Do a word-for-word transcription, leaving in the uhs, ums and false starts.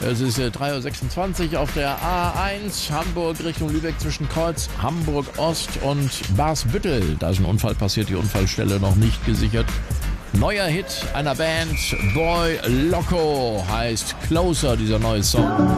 Es ist äh, drei Uhr sechsundzwanzig auf der A eins, Hamburg Richtung Lübeck zwischen Kreuz, Hamburg Ost und Barsbüttel. Da ist ein Unfall passiert, die Unfallstelle noch nicht gesichert. Neuer Hit einer Band, Boy Loco, heißt Closer, dieser neue Song.